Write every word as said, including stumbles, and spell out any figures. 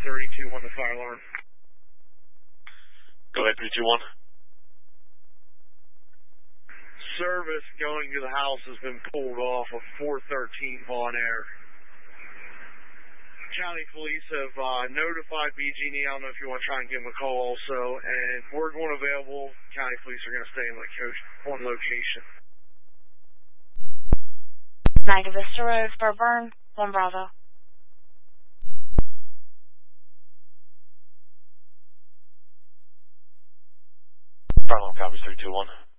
three two one, the fire alarm. Go ahead, three two one. Service going to the house has been pulled off of four thirteen Bon Air. County police have uh, notified B G and E. I don't know if you want to try and give them a call also. And we're going available. County police are going to stay in one location. Magna Vista Road, Burburn, one Bravo. Bravo, copies three two one.